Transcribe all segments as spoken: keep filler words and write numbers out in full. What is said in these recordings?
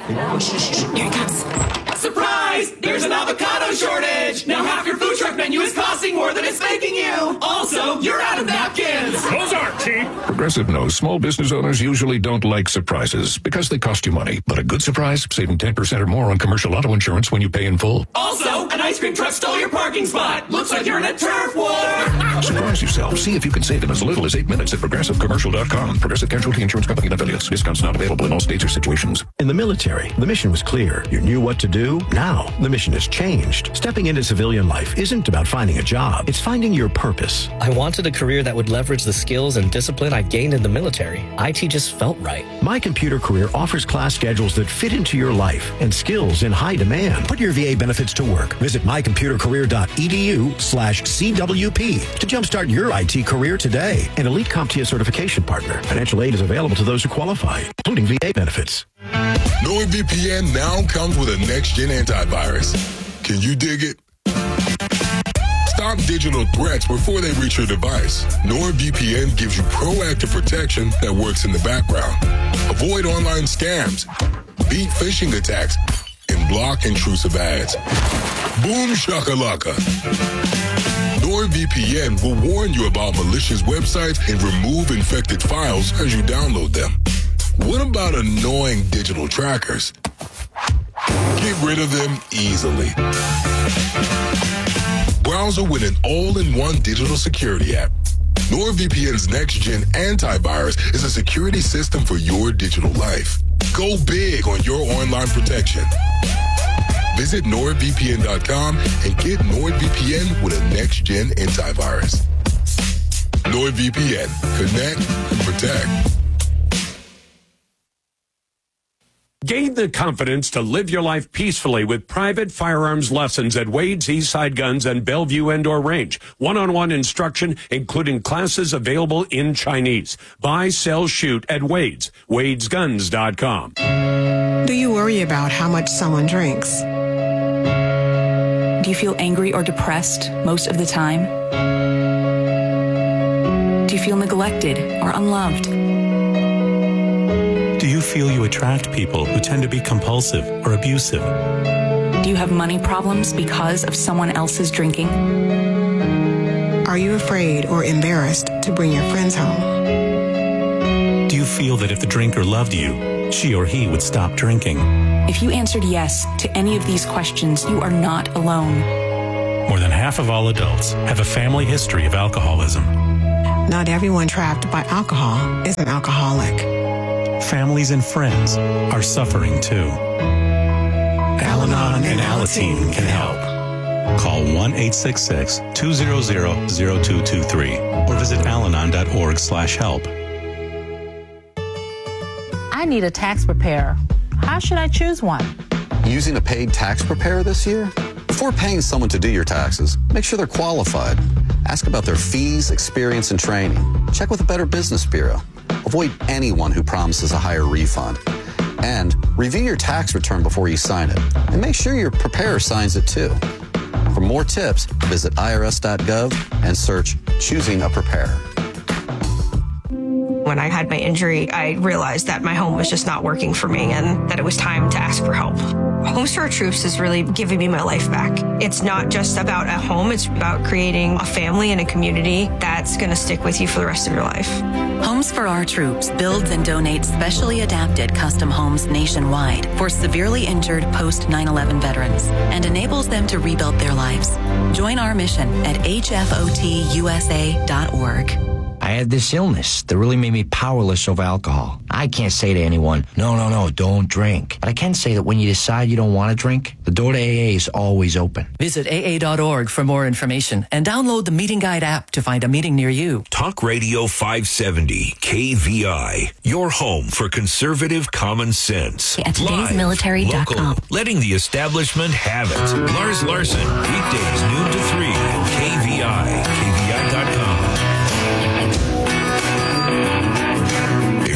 Here it comes. Surprise! There's an avocado shortage! Now half your food truck menu is costing more than it's making you! Also, you're out of napkins! Those aren't cheap! Progressive knows small business owners usually don't like surprises because they cost you money. But a good surprise, saving ten percent or more on commercial auto insurance when you pay in full. Also, an ice cream truck stole your parking spot! Looks like you're in a turf war! Surprise yourself. See if you can save in as little as eight minutes at progressive commercial dot com. Progressive Casualty Insurance Company and affiliates. Discounts not available in all states or situations. In the military, the mission was clear. You knew what to do. Now, the mission has changed. Stepping into civilian life isn't about finding a job. It's finding your purpose. I wanted a career that would leverage the skills and discipline I gained in the military. I T just felt right. My Computer Career offers class schedules that fit into your life and skills in high demand. Put your V A benefits to work. Visit my computer career dot e d u slash C W P to jumpstart your I T career today. An elite CompTIA certification partner. Financial aid is available to those who qualify, including V A benefits. NordVPN now comes with a next-gen antivirus. Can you dig it? Stop digital threats before they reach your device. NordVPN gives you proactive protection that works in the background. Avoid online scams, beat phishing attacks, and block intrusive ads. Boom shakalaka. NordVPN will warn you about malicious websites and remove infected files as you download them. What about annoying digital trackers? Get rid of them easily. Browser with an all-in-one digital security app. NordVPN's next-gen antivirus is a security system for your digital life. Go big on your online protection. Visit nord V P N dot com and get NordVPN with a next-gen antivirus. NordVPN. Connect and protect. Gain the confidence to live your life peacefully with private firearms lessons at Wade's Eastside Guns and Bellevue Indoor Range. One-on-one instruction, including classes available in Chinese. Buy, sell, shoot at Wade's. Wades Guns dot com. Do you worry about how much someone drinks? Do you feel angry or depressed most of the time? Do you feel neglected or unloved? Do you feel you attract people who tend to be compulsive or abusive? Do you have money problems because of someone else's drinking? Are you afraid or embarrassed to bring your friends home? Do you feel that if the drinker loved you, she or he would stop drinking? If you answered yes to any of these questions, you are not alone. More than half of all adults have a family history of alcoholism. Not everyone trapped by alcohol is an alcoholic. Families and friends are suffering too. Al-Anon and Alateen can help. Call one eight six six, two zero zero, zero two two three or visit alanon dot org slash help. I need a tax preparer. How should I choose one? Using a paid tax preparer this year? Before paying someone to do your taxes, make sure they're qualified. Ask about their fees, experience, and training. Check with a Better Business Bureau. Avoid anyone who promises a higher refund. And review your tax return before you sign it. And make sure your preparer signs it too. For more tips, visit I R S dot gov and search Choosing a Preparer. When I had my injury, I realized that my home was just not working for me and that it was time to ask for help. Homes for Our Troops is really giving me my life back. It's not just about a home, it's about creating a family and a community that's going to stick with you for the rest of your life. Homes for Our Troops builds and donates specially adapted custom homes nationwide for severely injured post nine eleven veterans and enables them to rebuild their lives. Join our mission at H F O T U S A dot org. I had this illness that really made me powerless over alcohol. I can't say to anyone, no, no, no, don't drink. But I can say that when you decide you don't want to drink, the door to A A is always open. Visit A A dot org for more information and download the Meeting Guide app to find a meeting near you. Talk Radio five seventy K V I, your home for conservative common sense. At todays military dot com. Local, letting the establishment have it. Lars Larson, weekdays noon to three at K V I, K V I dot com.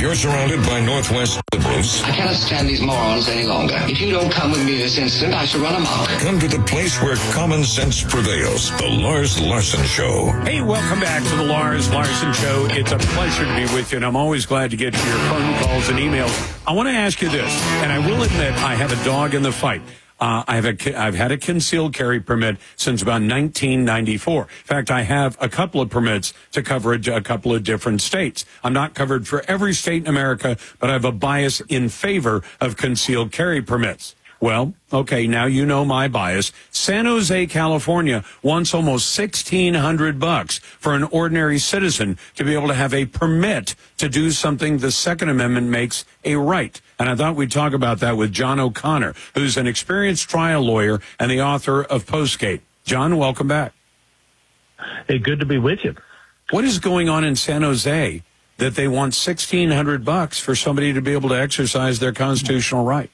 You're surrounded by Northwest liberals. I cannot stand these morons any longer. If you don't come with me this instant, I shall run amok. Come to the place where common sense prevails. The Lars Larson Show. Hey, welcome back to the Lars Larson Show. It's a pleasure to be with you, and I'm always glad to get your phone calls and emails. I want to ask you this, and I will admit I have a dog in the fight. Uh, I've, a, I've had a concealed carry permit since about nineteen ninety-four. In fact, I have a couple of permits to cover a, a couple of different states. I'm not covered for every state in America, but I have a bias in favor of concealed carry permits. Well, okay, now you know my bias. San Jose, California wants almost sixteen hundred bucks for an ordinary citizen to be able to have a permit to do something the Second Amendment makes a right. And I thought we'd talk about that with John O'Connor, who's an experienced trial lawyer and the author of Postgate. John, welcome back. Hey, good to be with you. What is going on in San Jose that they want sixteen hundred bucks for somebody to be able to exercise their constitutional right?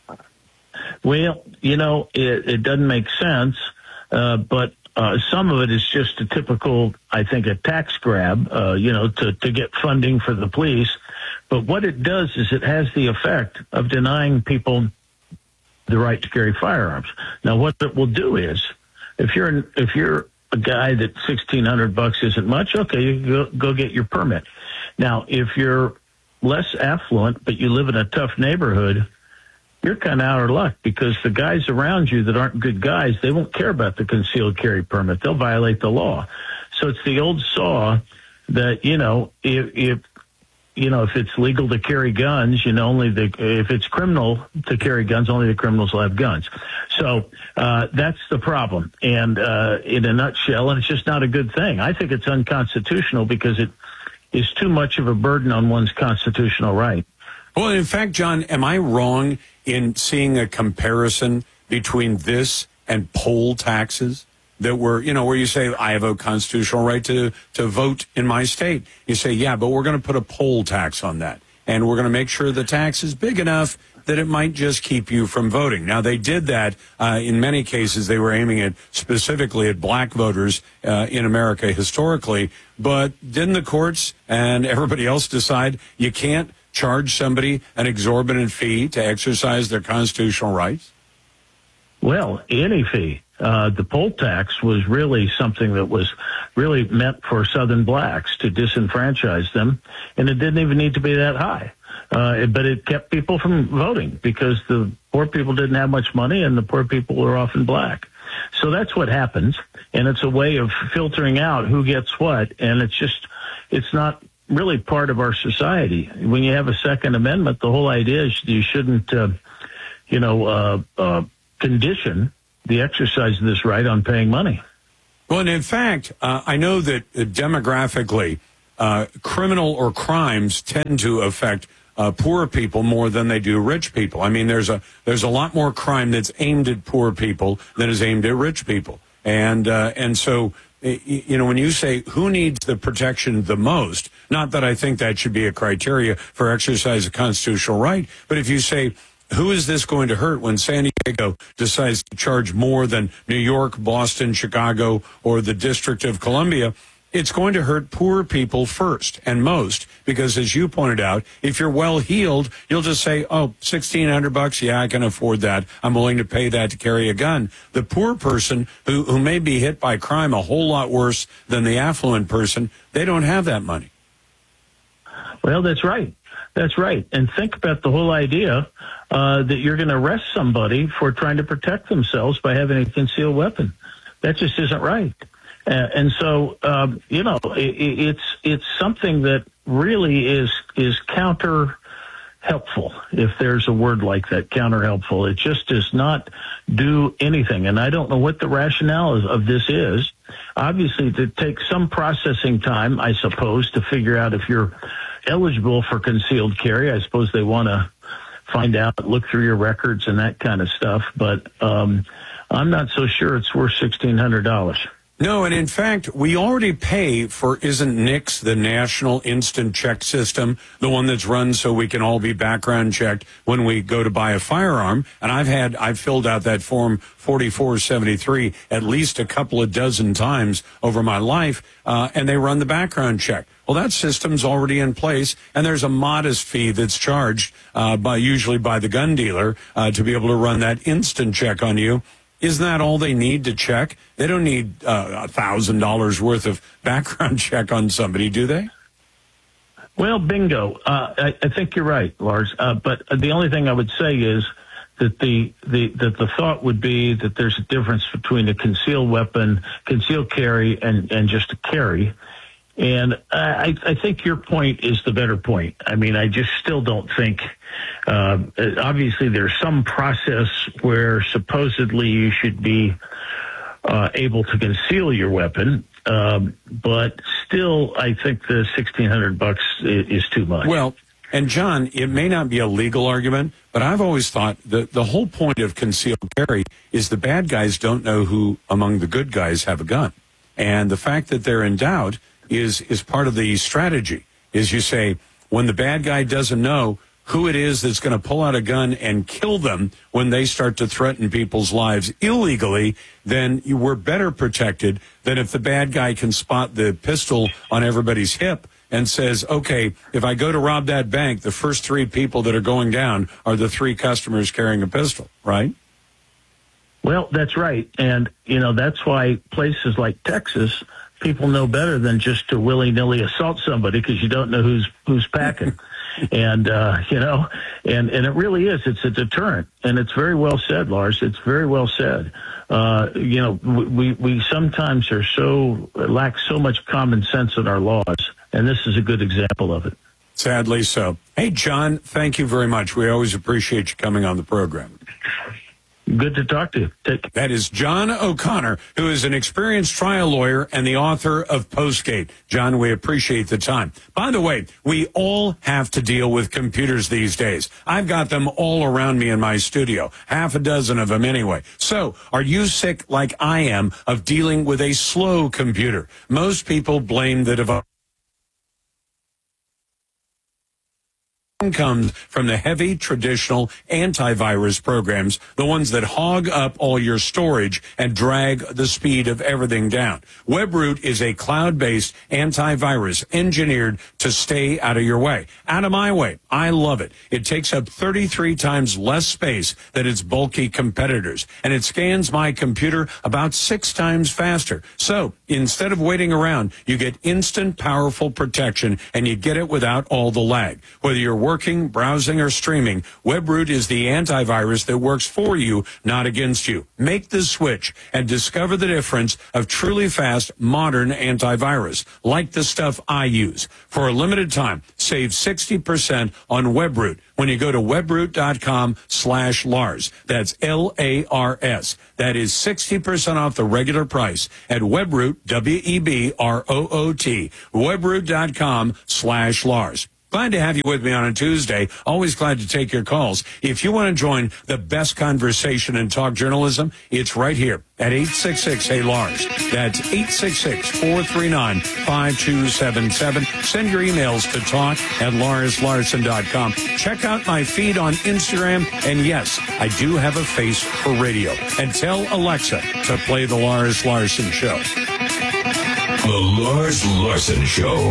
Well, you know, it, it doesn't make sense, uh, but uh, some of it is just a typical, I think, a tax grab, uh, you know, to, to get funding for the police. But what it does is it has the effect of denying people the right to carry firearms. Now, what it will do is, if you're if you're a guy that sixteen hundred bucks isn't much, okay, you go, go get your permit. Now, if you're less affluent but you live in a tough neighborhood, you're kind of out of luck, because the guys around you that aren't good guys, they won't care about the concealed carry permit. They'll violate the law. So it's the old saw that, you know, if, if you know, if it's legal to carry guns, you know, only the, if it's criminal to carry guns, only the criminals will have guns. So uh, that's the problem. And uh, in a nutshell, and it's just not a good thing. I think it's unconstitutional because it is too much of a burden on one's constitutional right. Well, in fact, John, am I wrong in seeing a comparison between this and poll taxes that were, you know, where you say, I have a constitutional right to, to vote in my state? You say, yeah, but we're going to put a poll tax on that. And we're going to make sure the tax is big enough that it might just keep you from voting. Now, they did that. Uh, in many cases, they were aiming it specifically at black voters uh, in America historically. But didn't the courts and everybody else decide you can't charge somebody an exorbitant fee to exercise their constitutional rights? Well, any fee. Uh, the poll tax was really something that was really meant for Southern blacks to disenfranchise them, and it didn't even need to be that high. Uh, but it kept people from voting because the poor people didn't have much money, and the poor people were often black. So that's what happens, and it's a way of filtering out who gets what, and it's just, it's not really part of our society. When you have a Second Amendment, the whole idea is you shouldn't, uh, you know, uh, uh, condition the exercise of this right on paying money. Well, and in fact, uh, I know that uh, demographically, uh, criminal or crimes tend to affect uh, poor people more than they do rich people. I mean, there's a there's a lot more crime that's aimed at poor people than is aimed at rich people, and uh, and so. You know, when you say who needs the protection the most, not that I think that should be a criteria for exercise of constitutional right, but if you say, who is this going to hurt when San Diego decides to charge more than New York, Boston, Chicago, or the District of Columbia, it's going to hurt poor people first and most, because as you pointed out, if you're well-heeled, you'll just say, oh, sixteen hundred bucks, yeah, I can afford that. I'm willing to pay that to carry a gun. The poor person who, who may be hit by crime a whole lot worse than the affluent person, they don't have that money. Well, that's right. That's right. And think about the whole idea uh, that you're going to arrest somebody for trying to protect themselves by having a concealed weapon. That just isn't right. Uh, and so, um, you know, it, it's it's something that really is is counter helpful, if there's a word like that, counter helpful. It just does not do anything. And I don't know what the rationale of this is. Obviously, it takes some processing time, I suppose, to figure out if you're eligible for concealed carry. I suppose they want to find out, look through your records and that kind of stuff. But um, I'm not so sure it's worth sixteen hundred dollars. No, and in fact, we already pay for, isn't NICS the National Instant Check System, the one that's run so we can all be background checked when we go to buy a firearm? And I've had, I've filled out that form forty-four seventy-three at least a couple of dozen times over my life, uh, and they run the background check. Well, that system's already in place, and there's a modest fee that's charged uh, by usually by the gun dealer uh, to be able to run that instant check on you. Isn't that all they need to check? They don't need uh, one thousand dollars worth of background check on somebody, do they? Well, bingo. Uh, I, I think you're right, Lars. Uh, but the only thing I would say is that the, the that the thought would be that there's a difference between a concealed weapon, concealed carry, and, and just a carry. And I, I think your point is the better point. I mean, I just still don't think, uh, obviously there's some process where supposedly you should be uh, able to conceal your weapon. Um, but still, I think the sixteen hundred bucks is, is too much. Well, and John, it may not be a legal argument, but I've always thought that the whole point of concealed carry is the bad guys don't know who among the good guys have a gun. And the fact that they're in doubt is, is part of the strategy, is you say, when the bad guy doesn't know who it is that's going to pull out a gun and kill them when they start to threaten people's lives illegally, then you were better protected than if the bad guy can spot the pistol on everybody's hip and says, okay, if I go to rob that bank, the first three people that are going down are the three customers carrying a pistol, right? Well, that's right. And, you know, that's why places like Texas, people know better than just to willy-nilly assault somebody because you don't know who's who's packing. And, uh, you know, and, and it really is. It's a deterrent. And it's very well said, Lars. It's very well said. Uh, you know, we, we sometimes are so, lack so much common sense in our laws. And this is a good example of it. Sadly so. Hey, John, thank you very much. We always appreciate you coming on the program. Good to talk to you. Take- that is John O'Connor, who is an experienced trial lawyer and the author of Postgate. John, we appreciate the time. By the way, we all have to deal with computers these days. I've got them all around me in my studio, half a dozen of them anyway. So, are you sick like I am of dealing with a slow computer? Most people blame the device. Comes from the heavy traditional antivirus programs, the ones that hog up all your storage and drag the speed of everything down. WebRoot is a cloud-based antivirus engineered to stay out of your way. Out of my way. I love it. It takes up thirty-three times less space than its bulky competitors, and it scans my computer about six times faster. So, instead of waiting around, you get instant, powerful protection, and you get it without all the lag. Whether you're working, browsing, or streaming, WebRoot is the antivirus that works for you, not against you. Make the switch and discover the difference of truly fast, modern antivirus, like the stuff I use. For a limited time, save sixty percent on WebRoot when you go to webroot.com slash Lars. That's L A R S. That is sixty percent off the regular price at WebRoot, W E B R O O T, webroot.com slash Lars. Glad to have you with me on a Tuesday. Always glad to take your calls. If you want to join the best conversation in talk journalism, it's right here at eight six six, hey Lars. That's eight six six, four three nine, five two seven seven. Send your emails to talk at lars larson dot com. Check out my feed on Instagram. And yes, I do have a face for radio. And tell Alexa to play the Lars Larson Show. The Lars Larson Show.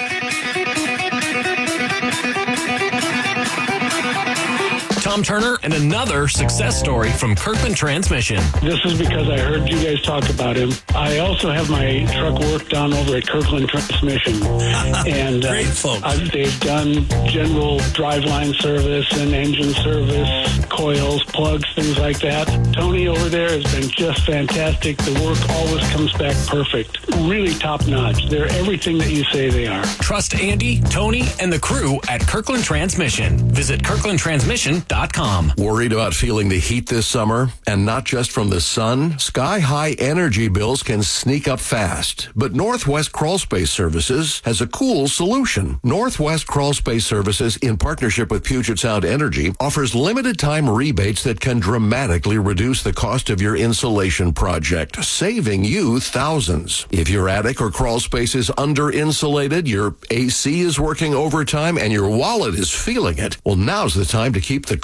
Tom Turner and another success story from Kirkland Transmission. This is because I heard you guys talk about him. I also have my truck work done over at Kirkland Transmission. and uh, Great folks. I've, they've done general driveline service and engine service, coils, plugs, things like that. Tony over there has been just fantastic. The work always comes back perfect. Really top notch. They're everything that you say they are. Trust Andy, Tony, and the crew at Kirkland Transmission. Visit kirkland transmission dot com. Worried about feeling the heat this summer? And not just from the sun? Sky-high energy bills can sneak up fast. But Northwest Crawlspace Services has a cool solution. Northwest Crawlspace Services, in partnership with Puget Sound Energy, offers limited-time rebates that can dramatically reduce the cost of your insulation project, saving you thousands. If your attic or crawl space is under-insulated, your A C is working overtime, and your wallet is feeling it, well, now's the time to keep the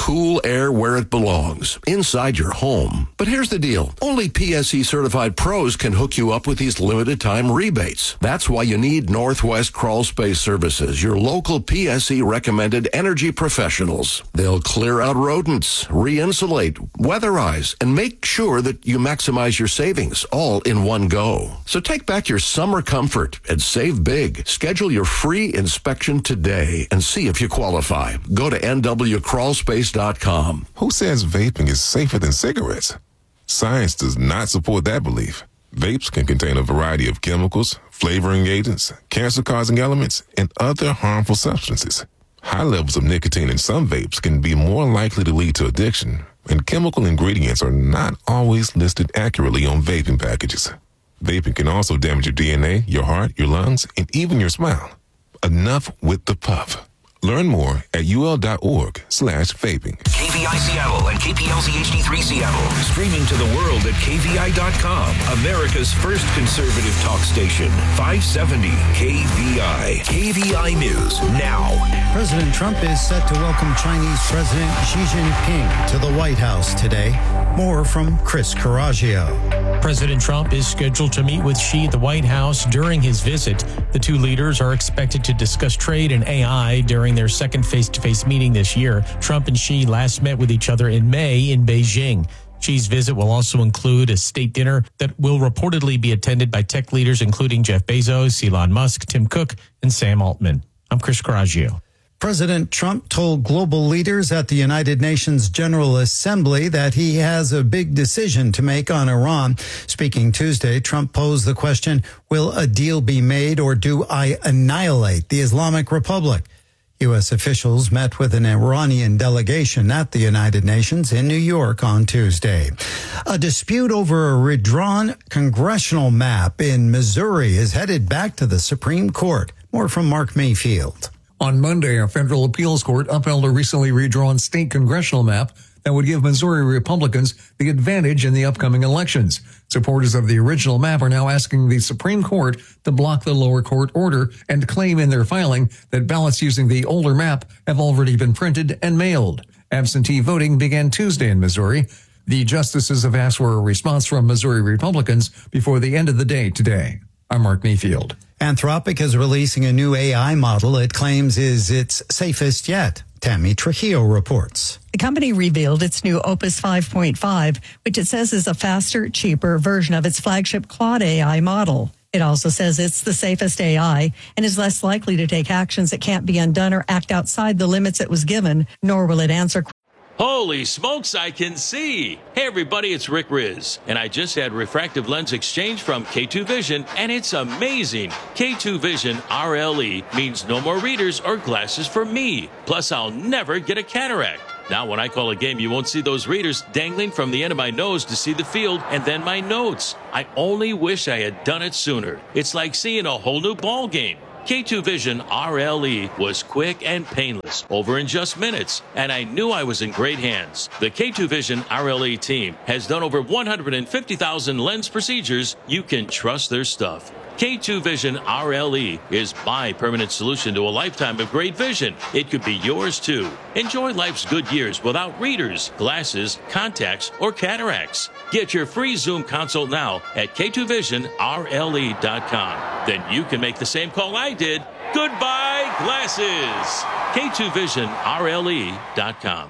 cool air where it belongs, inside your home. But here's the deal. Only P S E certified pros can hook you up with these limited time rebates. That's why you need Northwest Crawl Space Services, your local P S E recommended energy professionals. They'll clear out rodents, re-insulate, weatherize, and make sure that you maximize your savings all in one go. So take back your summer comfort and save big. Schedule your free inspection today and see if you qualify. Go to N W crawl space dot com. Who says vaping is safer than cigarettes? Science does not support that belief. Vapes can contain a variety of chemicals, flavoring agents, cancer-causing elements, and other harmful substances. High levels of nicotine in some vapes can be more likely to lead to addiction, and chemical ingredients are not always listed accurately on vaping packages. Vaping can also damage your D N A, your heart, your lungs, and even your smile. Enough with the puff. Learn more at ul.org slash vaping. K V I Seattle and K P L Z H D three Seattle. Streaming to the world at K V I dot com. America's first conservative talk station. five seventy K V I. K V I News now. President Trump is set to welcome Chinese President Xi Jinping to the White House today. More from Chris Coraggio. President Trump is scheduled to meet with Xi at the White House during his visit. The two leaders are expected to discuss trade and A I during their second face-to-face meeting this year. Trump and Xi last met with each other in May in Beijing. Xi's visit will also include a state dinner that will reportedly be attended by tech leaders including Jeff Bezos, Elon Musk, Tim Cook, and Sam Altman. I'm Chris Coraggio. President Trump told global leaders at the United Nations General Assembly that he has a big decision to make on Iran. Speaking Tuesday, Trump posed the question, will a deal be made or do I annihilate the Islamic Republic? U S officials met with an Iranian delegation at the United Nations in New York on Tuesday. A dispute over a redrawn congressional map in Missouri is headed back to the Supreme Court. More from Mark Mayfield. On Monday, a federal appeals court upheld a recently redrawn state congressional map that would give Missouri Republicans the advantage in the upcoming elections. Supporters of the original map are now asking the Supreme Court to block the lower court order and claim in their filing that ballots using the older map have already been printed and mailed. Absentee voting began Tuesday in Missouri. The justices have asked for a response from Missouri Republicans before the end of the day today. I'm Mark Mayfield. Anthropic is releasing a new A I model it claims is its safest yet. Tammy Trujillo reports. The company revealed its new Opus five point five, which it says is a faster, cheaper version of its flagship Claude A I model. It also says it's the safest A I and is less likely to take actions that can't be undone or act outside the limits it was given, nor will it answer. Holy smokes, I can see. Hey everybody, it's Rick Riz, and I just had refractive lens exchange from K two Vision, and it's amazing. K two Vision R L E means no more readers or glasses for me. Plus, I'll never get a cataract. Now, when I call a game, you won't see those readers dangling from the end of my nose to see the field and then my notes. I only wish I had done it sooner. It's like seeing a whole new ball game. K two Vision R L E was quick and painless, over in just minutes, and I knew I was in great hands. The K two Vision R L E team has done over one hundred fifty thousand lens procedures. You can trust their stuff. K two Vision R L E is my permanent solution to a lifetime of great vision. It could be yours too. Enjoy life's good years without readers, glasses, contacts, or cataracts. Get your free Zoom consult now at K two vision R L E dot com. Then you can make the same call I did. Goodbye, glasses. K two vision R L E dot com.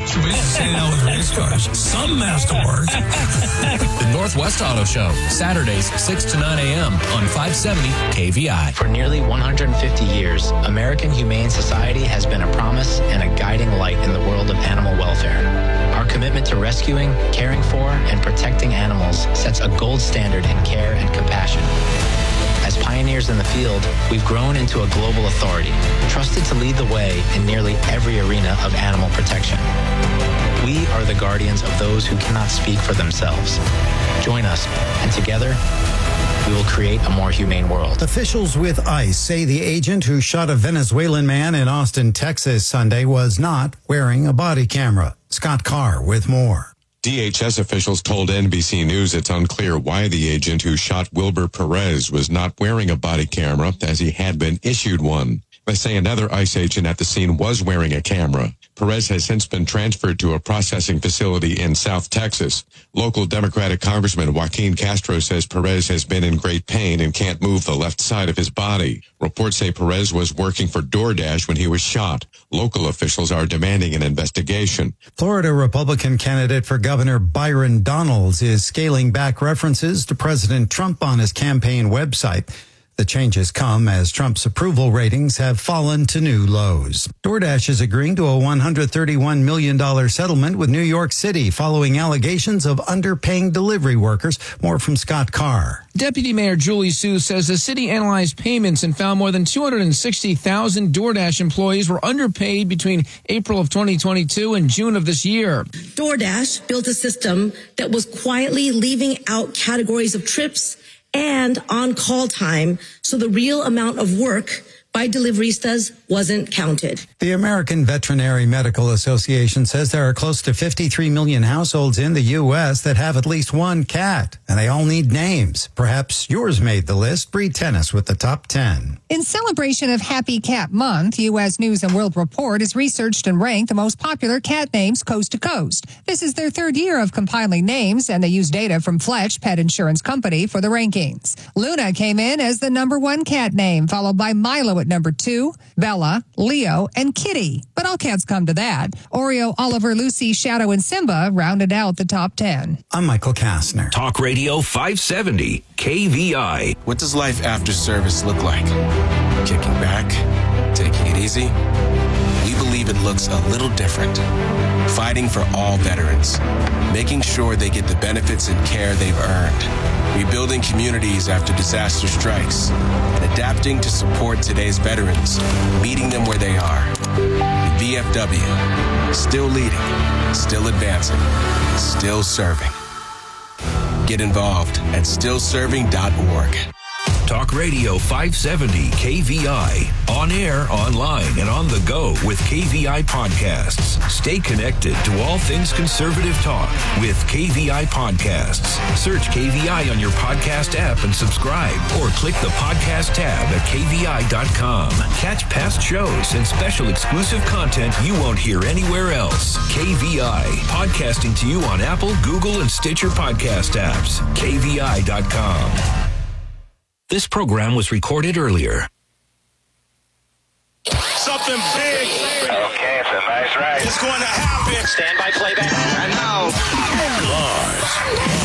Some has to work. The Northwest Auto Show, Saturdays, six to nine a.m. on five seventy K V I. For nearly one hundred fifty years, American Humane Society has been a promise and a guiding light in the world of animal welfare. Our commitment to rescuing, caring for, and protecting animals sets a gold standard in care and compassion. As pioneers in the field, we've grown into a global authority, trusted to lead the way in nearly every arena of animal protection. We are the guardians of those who cannot speak for themselves. Join us, and together, we will create a more humane world. Officials with ICE say the agent who shot a Venezuelan man in Austin, Texas Sunday was not wearing a body camera. Scott Carr with more. D H S officials told N B C News it's unclear why the agent who shot Wilber Perez was not wearing a body camera, as he had been issued one. They say another ICE agent at the scene was wearing a camera. Perez has since been transferred to a processing facility in South Texas. Local Democratic Congressman Joaquin Castro says Perez has been in great pain and can't move the left side of his body. Reports say Perez was working for DoorDash when he was shot. Local officials are demanding an investigation. Florida Republican candidate for Governor Byron Donalds is scaling back references to President Trump on his campaign website. The changes come as Trump's approval ratings have fallen to new lows. DoorDash is agreeing to a one hundred thirty-one million dollars settlement with New York City following allegations of underpaying delivery workers. More from Scott Carr. Deputy Mayor Julie Su says the city analyzed payments and found more than two hundred sixty thousand DoorDash employees were underpaid between April of twenty twenty-two and June of this year. DoorDash built a system that was quietly leaving out categories of trips and on-call time, so the real amount of work by deliveristas wasn't counted. The American Veterinary Medical Association says there are close to fifty-three million households in the U S that have at least one cat, and they all need names. Perhaps yours made the list. Bree Tennis with the top ten. In celebration of Happy Cat Month, U S News and World Report has researched and ranked the most popular cat names coast to coast. This is their third year of compiling names, and they use data from Fletch Pet Insurance Company for the rankings. Luna came in as the number one cat name, followed by Milo at number two, Bella, Leo, and Kitty. But all cats come to that. Oreo, Oliver, Lucy, Shadow, and Simba rounded out the top ten. I'm Michael Kastner. Talk Radio five seventy, K V I. What does life after service look like? Kicking back? Taking it easy? We believe it looks a little different. Fighting for all veterans. Making sure they get the benefits and care they've earned. Rebuilding communities after disaster strikes. And adapting to support today's veterans. Meeting them where they are. The V F W. Still leading. Still advancing. Still serving. Get involved at still serving dot org. Talk Radio five seventy K V I. On air, online, and on the go with K V I Podcasts. Stay connected to all things conservative talk with K V I Podcasts. Search K V I on your podcast app and subscribe, or click the podcast tab at K V I dot com. Catch past shows and special exclusive content you won't hear anywhere else. K V I, podcasting to you on Apple, Google, and Stitcher podcast apps. K V I dot com. This program was recorded earlier. Something big. Okay, it's a nice ride. It's going to happen. Stand by playback. And now, Lars.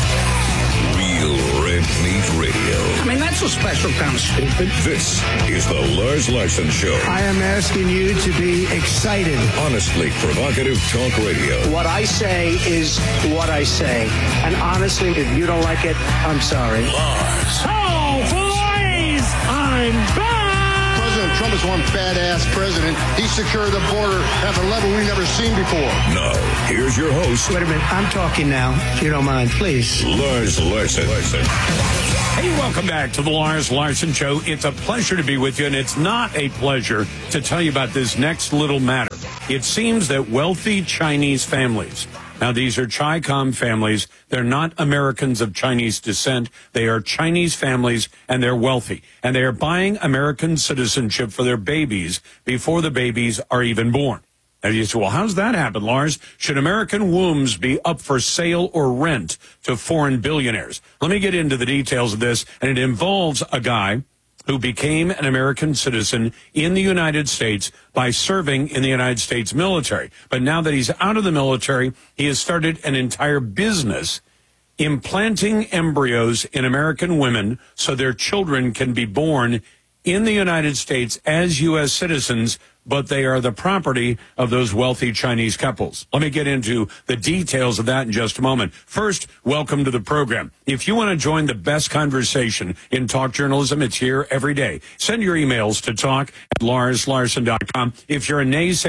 Real Red Meat Radio. I mean, that's a special kind of stupid. This is the Lars Larson Show. I am asking you to be excited. Honestly provocative talk radio. What I say is what I say. And honestly, if you don't like it, I'm sorry. Lars. Oh, boys! I'm back! President Trump is one badass president. He secured the border at a level we've never seen before. Now, here's your host. Wait a minute. I'm talking now, if you don't mind, please. Lars Larson. Hey, welcome back to the Lars Larson Show. It's a pleasure to be with you, and it's not a pleasure to tell you about this next little matter. It seems that wealthy Chinese families, now these are Chi-Com families, they're not Americans of Chinese descent, they are Chinese families, and they're wealthy. And they are buying American citizenship for their babies before the babies are even born. And you say, well, how's that happen, Lars? Should American wombs be up for sale or rent to foreign billionaires? Let me get into the details of this, and it involves a guy who became an American citizen in the United States by serving in the United States military. But now that he's out of the military, he has started an entire business implanting embryos in American women so their children can be born in the United States as U S citizens, but they are the property of those wealthy Chinese couples. Let me get into the details of that in just a moment. First, welcome to the program. If you want to join the best conversation in talk journalism, it's here every day. Send your emails to talk at lars larson dot com. If you're a naysayer,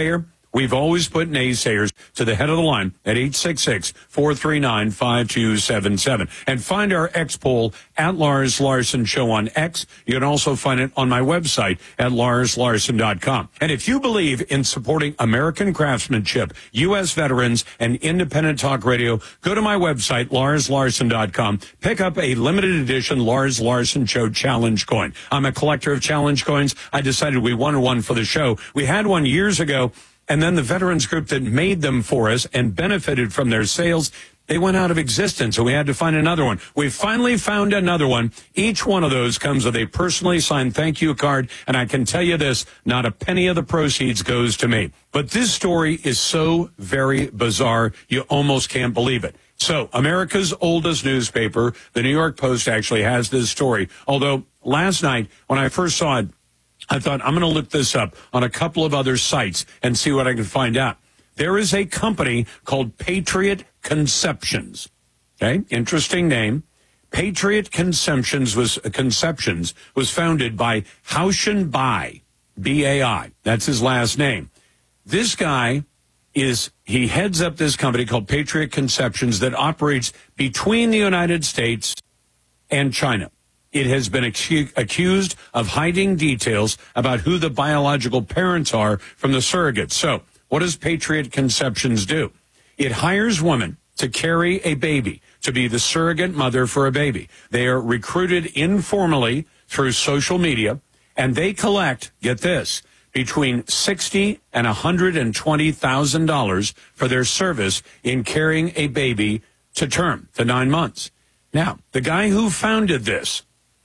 We've always put naysayers to the head of the line at eight six six, four three nine, five two seven seven. And find our X poll at Lars Larson Show on X. You can also find it on my website at lars larson dot com. And if you believe in supporting American craftsmanship, U S veterans, and independent talk radio, go to my website, lars larson dot com. Pick up a limited edition Lars Larson Show challenge coin. I'm a collector of challenge coins. I decided we wanted one for the show. We had one years ago. And then the veterans group that made them for us and benefited from their sales, they went out of existence, so we had to find another one. We finally found another one. Each one of those comes with a personally signed thank you card, and I can tell you this, not a penny of the proceeds goes to me. But this story is so very bizarre, you almost can't believe it. So, America's oldest newspaper, the New York Post, actually has this story, although last night when I first saw it, I thought, I'm going to look this up on a couple of other sites and see what I can find out. There is a company called Patriot Conceptions. Okay, interesting name. Patriot Conceptions was uh, Conceptions was founded by Haoshen Bai, B A I. That's his last name. This guy is, he heads up this company called Patriot Conceptions that operates between the United States and China. It has been acu- accused of hiding details about who the biological parents are from the surrogates. So, what does Patriot Conceptions do? It hires women to carry a baby, to be the surrogate mother for a baby. They are recruited informally through social media, and they collect, get this, between sixty thousand dollars and one hundred twenty thousand dollars for their service in carrying a baby to term, to nine months. Now, the guy who founded this,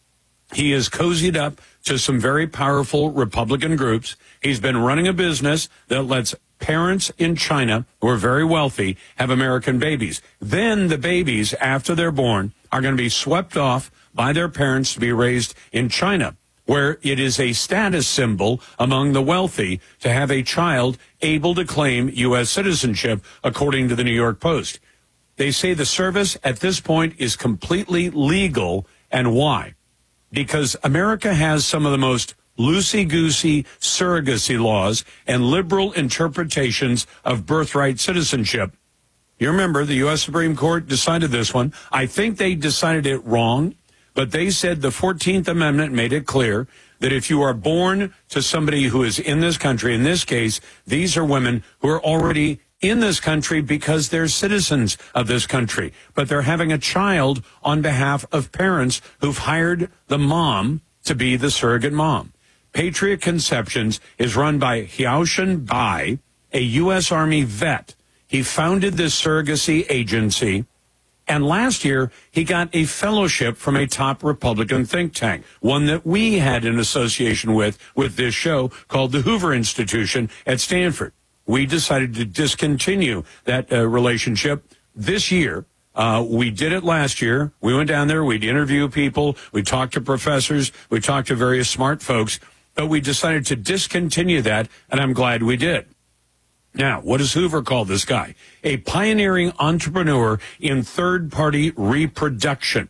he is cozied up to some very powerful Republican groups. He's been running a business that lets parents in China who are very wealthy have American babies. Then the babies, after they're born, are going to be swept off by their parents to be raised in China, where it is a status symbol among the wealthy to have a child able to claim U S citizenship, according to the New York Post. They say the service at this point is completely legal. And why? Because America has some of the most loosey-goosey surrogacy laws and liberal interpretations of birthright citizenship. You remember the U S Supreme Court decided this one. I think they decided it wrong, but they said the fourteenth Amendment made it clear that if you are born to somebody who is in this country, in this case, these are women who are already in this country because they're citizens of this country, but they're having a child on behalf of parents who've hired the mom to be the surrogate mom. Patriot Conceptions is run by Haoshen Bai, a U S Army vet. He founded this surrogacy agency, and last year he got a fellowship from a top Republican think tank, one that we had an association with, with this show called the Hoover Institution at Stanford. We decided to discontinue that uh, relationship this year. Uh, we did it last year. We went down there. We'd interview people. We talked to professors. We talked to various smart folks. But we decided to discontinue that, and I'm glad we did. Now, what does Hoover call this guy? A pioneering entrepreneur in third-party reproduction.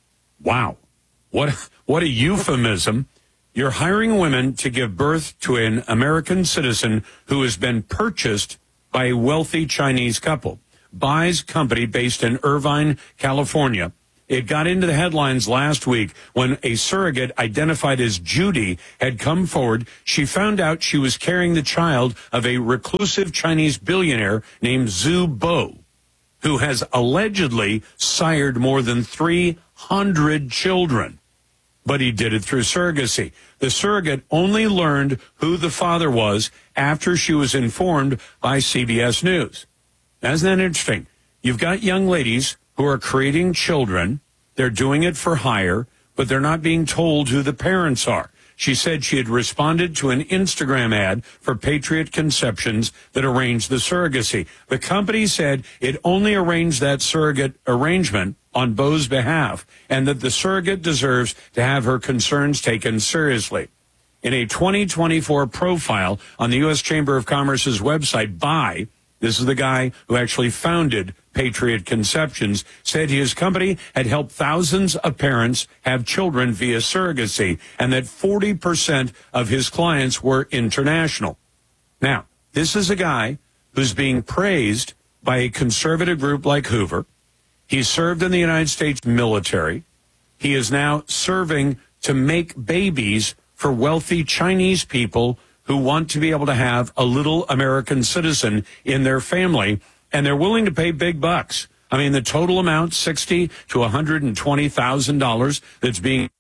Wow. What, what a euphemism. You're hiring women to give birth to an American citizen who has been purchased by a wealthy Chinese couple. Bai's company, based in Irvine, California. It got into the headlines last week when a surrogate identified as Judy had come forward. She found out she was carrying the child of a reclusive Chinese billionaire named Zhu Bo, who has allegedly sired more than three hundred children. But he did it through surrogacy. The surrogate only learned who the father was after she was informed by C B S News. Isn't that interesting? You've got young ladies who are creating children. They're doing it for hire, but they're not being told who the parents are. She said she had responded to an Instagram ad for Patriot Conceptions that arranged the surrogacy. The company said it only arranged that surrogate arrangement on Bo's behalf, and that the surrogate deserves to have her concerns taken seriously. In a twenty twenty-four profile on the U S Chamber of Commerce's website, Bai, this is the guy who actually founded Patriot Conceptions, said his company had helped thousands of parents have children via surrogacy, and that forty percent of his clients were international. Now, This is a guy who's being praised by a conservative group like Hoover. He served in the United States military. He is now serving to make babies for wealthy Chinese people who want to be able to have a little American citizen in their family, and they're willing to pay big bucks. I mean, the total amount, sixty thousand to one hundred twenty thousand dollars that's being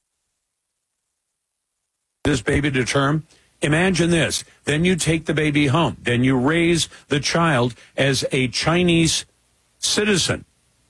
this baby to term. Imagine this. Then you take the baby home. Then you raise the child as a Chinese citizen,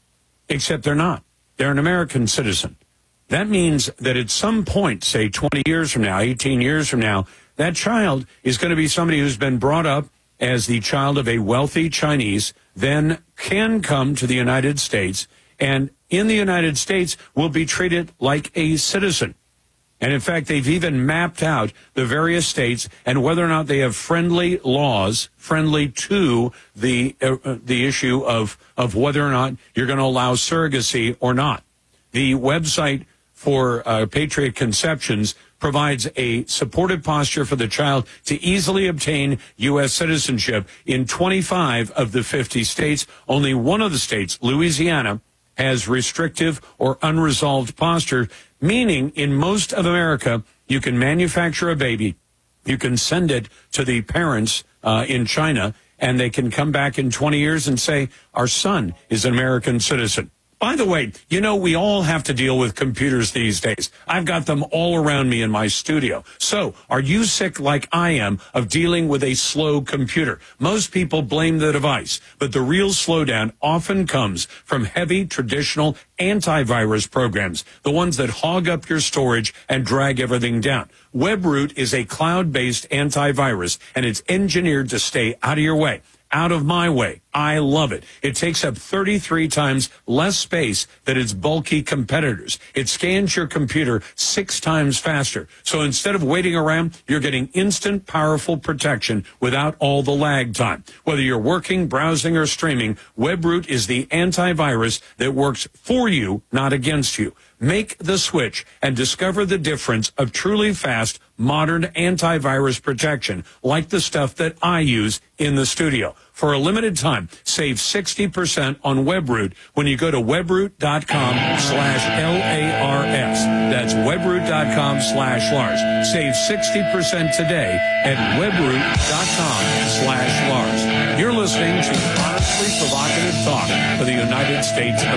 except they're not. They're an American citizen. That means that at some point, say twenty years from now, eighteen years from now, that child is going to be somebody who's been brought up as the child of a wealthy Chinese, then can come to the United States, and in the United States will be treated like a citizen. And in fact, they've even mapped out the various states and whether or not they have friendly laws, friendly to the uh, the issue of, of whether or not you're going to allow surrogacy or not. The website for uh, Patriot Conceptions provides a supportive posture for the child to easily obtain U S citizenship in twenty-five of the fifty states. Only one of the states, Louisiana, has restrictive or unresolved posture, meaning in most of America, you can manufacture a baby, you can send it to the parents uh, in China, and they can come back in twenty years and say, our son is an American citizen. By the way, you know, we all have to deal with computers these days. I've got them all around me in my studio. So are you sick like I am of dealing with a slow computer? Most people blame the device, but the real slowdown often comes from heavy traditional antivirus programs, the ones that hog up your storage and drag everything down. WebRoot is a cloud-based antivirus, and it's engineered to stay out of your way. Out of my way. I love it. It takes up thirty-three times less space than its bulky competitors. It scans your computer six times faster. So instead of waiting around, you're getting instant, powerful protection without all the lag time. Whether you're working, browsing, or streaming, WebRoot is the antivirus that works for you, not against you. Make the switch and discover the difference of truly fast, modern antivirus protection, like the stuff that I use in the studio. For a limited time, save sixty percent on WebRoot when you go to webroot.com slash L-A-R-S. That's webroot.com slash Lars. Save sixty percent today at webroot.com slash Lars. You're listening to honestly provocative talk for the United States of